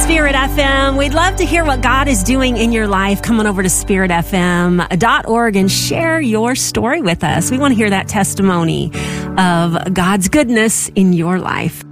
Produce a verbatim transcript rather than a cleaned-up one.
Spirit F M. We'd love to hear what God is doing in your life. Come on over to spirit f m dot org and share your story with us. We want to hear that testimony of God's goodness in your life.